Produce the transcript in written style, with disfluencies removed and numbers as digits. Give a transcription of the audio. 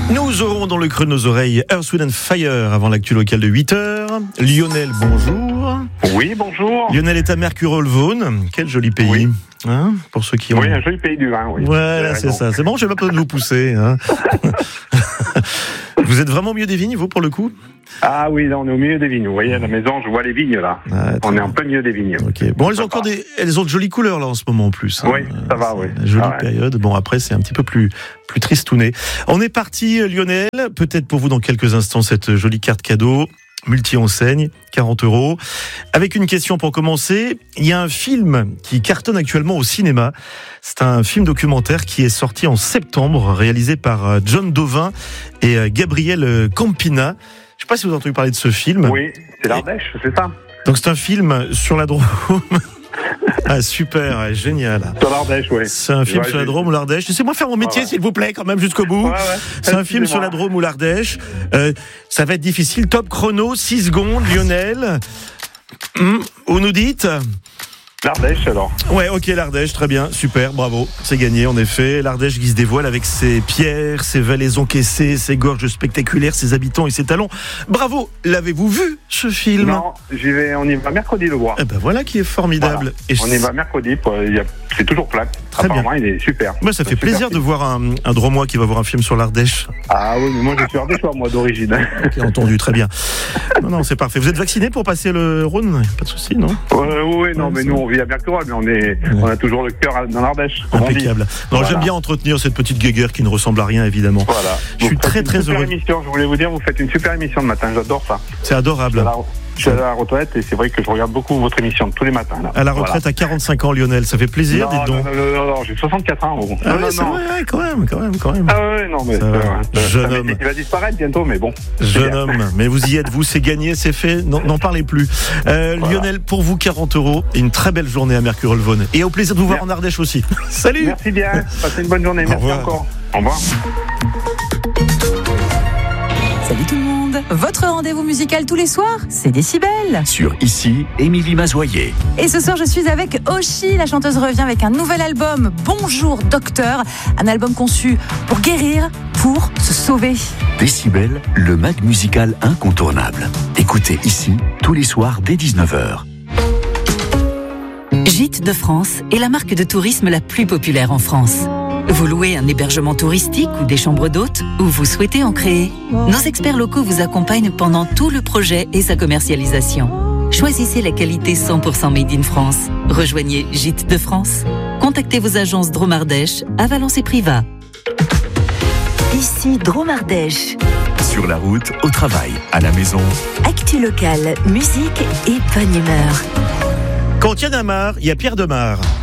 Nous aurons dans le creux de nos oreilles Earth, Wind & Fire avant l'actu local de 8h. Lionel, bonjour. Oui, bonjour. Lionel est à Mercurolles-Vaune. Quel joli pays. Oui. Hein, pour ceux qui ont... Oui, un joli pays du vin, oui. Voilà, c'est ça. C'est bon, je n'ai pas besoin de vous pousser. Hein. Vous êtes vraiment au milieu des vignes, vous, pour le coup ? Ah oui, là, on est au milieu des vignes. Vous voyez, à la maison, je vois les vignes, là. Ah, on est en plein milieu des vignes. Okay. Bon, elles ont de jolies couleurs, là, en ce moment, en plus. Oui, ça va, oui. Jolie période. Bon, après, c'est un petit peu plus tristouné. On est parti, Lionel. Peut-être pour vous, dans quelques instants, cette jolie carte cadeau. Multi-enseigne, 40 €. Avec une question pour commencer. Il y a un film qui cartonne actuellement au cinéma. C'est un film documentaire qui est sorti en septembre, réalisé par John Dovin et Gabriel Campina. Je ne sais pas si vous avez entendu parler de ce film. Oui, c'est l'Ardèche, c'est ça. Donc c'est un film sur la Drôme. Ah super, génial. Sur l'Ardèche, oui. C'est un film sur la Drôme ou l'Ardèche. Laissez-moi faire mon métier, s'il vous plaît, quand même, jusqu'au bout. C'est un film sur la Drôme ou l'Ardèche. Ça va être difficile. Top chrono, 6 secondes, Lionel. Vous nous dites ? L'Ardèche, alors. Ouais, ok, l'Ardèche, très bien, super, bravo, c'est gagné, en effet. L'Ardèche qui se dévoile avec ses pierres, ses vallées encaissées, ses gorges spectaculaires, ses habitants et ses talons. Bravo, l'avez-vous vu, ce film ? Non, on y va mercredi le voir. Eh ben voilà qui est formidable. Voilà. Et on y va mercredi, c'est toujours plat. Très apparemment, bien. Il est super. Moi, ça fait plaisir de voir un Dromois qui va voir un film sur l'Ardèche. Ah oui, mais moi je suis ardéchois, moi, d'origine. Ok, entendu, très bien. Non, c'est parfait. Vous êtes vacciné pour passer le Rhône ? Pas de souci, non ? Oui, non, mais nous on vit à Mercurolles, mais on a toujours le cœur dans l'Ardèche. Impeccable. Non, j'aime bien entretenir cette petite guéguerre qui ne ressemble à rien, évidemment. Voilà. Je suis très heureux. Émission, je voulais vous dire, vous faites une super émission le matin, j'adore ça. C'est adorable. Je suis à la retraite et c'est vrai que je regarde beaucoup votre émission tous les matins. Là. À la retraite à 45 ans, Lionel, ça fait plaisir, dites donc. Non, j'ai 64 ans. Ah non, c'est vrai, quand même. Ah ouais, non, mais jeune homme. Il va disparaître bientôt, mais bon. Jeune homme, mais vous y êtes, vous, c'est gagné, c'est fait, n'en parlez plus. Lionel, pour vous, 40 € et une très belle journée à Mercurolles-Vaune. Et au plaisir de vous voir en Ardèche aussi. Salut. Merci bien, passez une bonne journée, merci encore. Au revoir. Salut tout le monde. Votre rendez-vous musical tous les soirs, c'est Décibel. Sur Ici, Émilie Mazoyer. Et ce soir, je suis avec Oshi. La chanteuse revient avec un nouvel album, Bonjour Docteur. Un album conçu pour guérir, pour se sauver. Décibel, le mag musical incontournable. Écoutez Ici, tous les soirs dès 19h. Gîtes de France est la marque de tourisme la plus populaire en France. Vous louez un hébergement touristique ou des chambres d'hôtes, ou vous souhaitez en créer. Nos experts locaux vous accompagnent pendant tout le projet et sa commercialisation. Choisissez la qualité 100% made in France. Rejoignez Gîtes de France. Contactez vos agences Drôme Ardèche à Valence et Privas. Ici Drôme Ardèche. Sur la route, au travail, à la maison. Actu locale, musique et bonne humeur. Quand il y en a marre, il y a Pierre Demar.